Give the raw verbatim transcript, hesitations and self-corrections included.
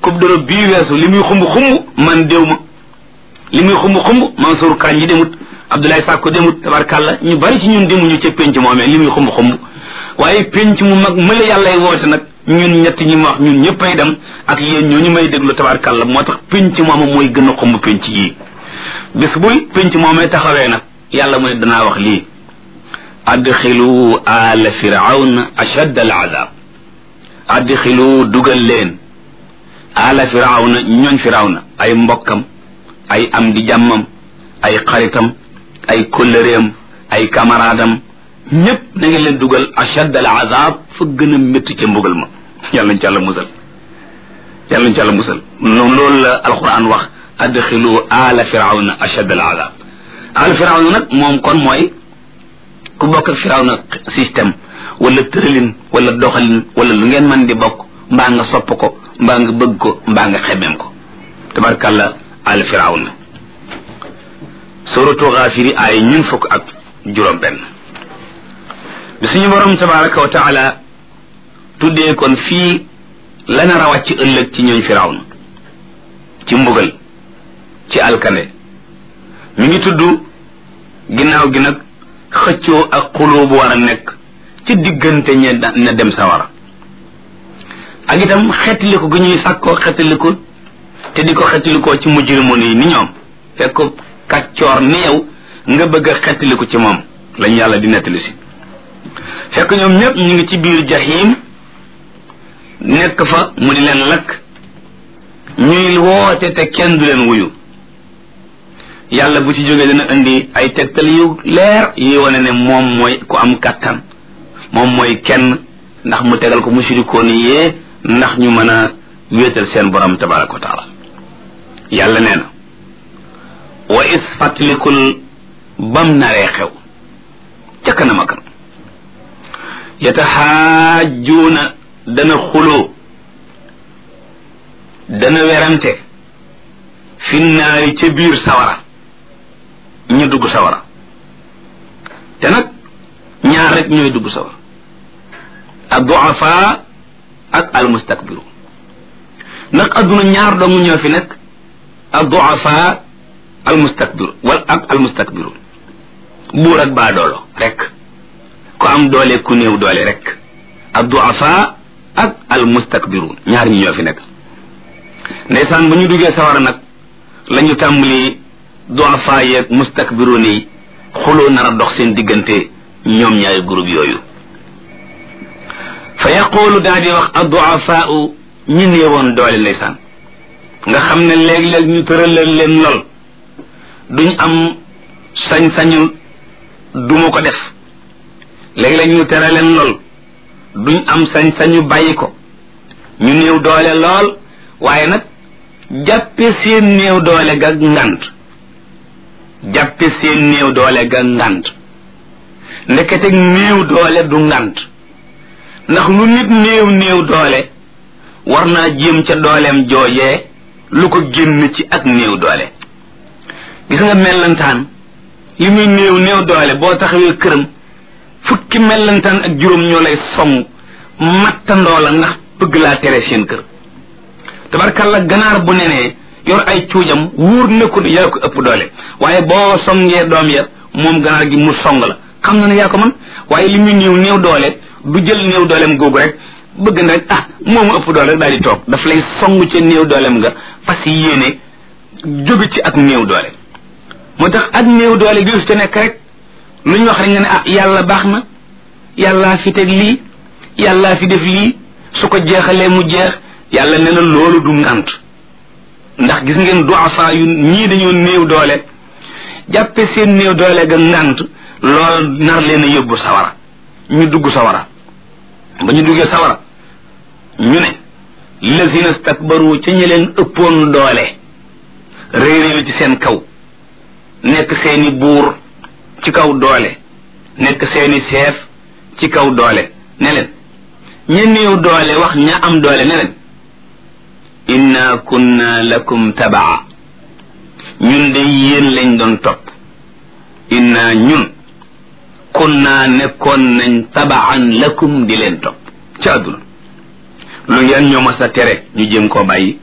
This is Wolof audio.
coupe d'Europe bii weesu li muy xumb xumb man déw ma li muy xumb xumb Mansour Kane yi demut Abdoulaye Sakko demut tabarkàlla ñu bari ci ñun demuñu ca penc moomee li muy xumb xumb waaye penc mu mag mëla yàllay woote nag ñun ñett ñi ma wax ñun ñëppay dem ak yéen ñoo ñu may déglu tabarkàlla moo tax penc mooma mooy gën a xumb penc yii bis buy penc moomee taxawee nag yàlla mu ne danaa wax lii adxilu ala firawna ashadda al azab adxilu dugal leen ala firawna ñooñ firawna ay mbokkam ay am di jàmmam ay xaritam ay kóllëreem ay camaraadam ñëpp na ngeen leen dugal ashadda al azab fa gën a métti ca mbugal ma yàlla nañ ci àlla musal yàlla nañ ci àlla musal noonu loolu la alquran wax adxilu ala firawna ashadda al azab ala firawna nag moom kon mooy ku bokk ak firawna système wala tëralin wala doxalin wala lu ngeen mën di bokk mbaa nga sopp ko mbaa nga bëgg ko mbaa nga xemeem ko tabarkàlla al firawna suratu Gaafiri ay ñun fukk ak juróom benn bi suñu borom tabaraka wa taala tuddee kon fii la nar a wàcc ëllëg ci ñooñ firawna ci mbugal ci alkande mi ngi tudd ginnaaw gi nag xëccoo ak xuloo bu war a nekk ci diggante ñe na dem sawara ak itam xettaliku gi ñuy sàkkoo xettaliku te di ko xettalikoo ci mujrimoon yi ni ñoom fekk ko kàccoor ni yow nga bëgg a xettaliku ci moom lañ yàlla di nettali si fekk ñoom ñëpp ñu ngi ci biir jahim nekk fa mu di leen lakk ñuy woote te kenn du leen wuyu yàlla bu ci jógee dana indi ay tegtal yu leer yi wane ne moom mooy ku am kàttan moom mooy kenn ndax mu tegal ko mushrikoon yee ndax ñu mën a wéetal seen borom tabaraka wa taala yàlla nee na wa is fàttalikul bam naree xew ca kanam a kanam yataxaajuuna dana xuloo dana werante fi naari ca biir sawara ñu dugg sawara te nag ñaar rek ñooy dugg sawara ad duafa ak al mustakbiru ndax adduna ñaar dong ñoo fi nekk ad duafa al mustakbiru wal ak al mustakbiru buur ak baa doolo rek ku am doole ku néew doole rek ad duafa ak al mustakbiru ñaar ñi ñoo fi nekk ndeysaan ba ñu duggee sawara nag la ñu tàmbali duafa yeeg mustakbiruun yi xuloo nar a dox seen diggante ñoom ñaari groupe yooyu fa yaqulu daa di wax adduafaau ñi néewoon doole ndeysaan nga xam ne léeg-léeg ñu tëralal leen lool duñ am sañ-sañu duma ko def léeg-léeg ñu tere leen lool duñ am sañ-sañu bàyyi ko ñu néew doole lool waaye nag jàppe seen néew doole ga ngant jàppe seen néew doole ga ngant ndekete néew doole du ngant ndax lu nit néew néew doole war naa jéem ca dooleem joojee lu ko génn ci ak néew doole gis nga mellantaan li muy néew néew doole boo taxawee këram fukki mellantaan ak juróom ñoo lay song mattandoo la ndax bëgg laa tere seen kër tabarkalla ganaar bu nenee yor ay cuujam wóor na ko yaa ko ëpp doole waaye boo songee doom ya moom ganaar gi mu song la xam na ne yaa ko man waaye li muy néew néew doole du jël néew dooleem googu rek bëgg na rek ah moomu ëpp doole rek daal di toog daf lay song ca néew dooleem nga fas yéene jóge ci ak néew doole moo tax ak néew doole gi te nekk rek lu ñu wax rek nga ne ah yàlla baax na yàllaa fi teg lii yàllaa fi def lii su ko jeexalee mu jeex yàlla nee na loolu du ngant ndax gis ngeen duafa yu ñii dañoo néew doole jàppe seen néew doole ga ngant loolu nar leen a yóbbu sawara ñu dugg sawara ba ñu duggee sawara ñu ne lazina stakbaru ca ñi leen ëppoon doole réeréelu ci seen kaw nekk seeni buur ci kaw doole nekk seeni chef ci kaw doole ne leen ña néew doole wax ña am doole ne leen inna kunna lakum tabaa ñun de yéen lañ doon topp inna ñun kunna nekkoon nañ tabaan lakum di leen topp ci àdduna lu ngeen ñoo mas a tere ñu jéem koo bàyyi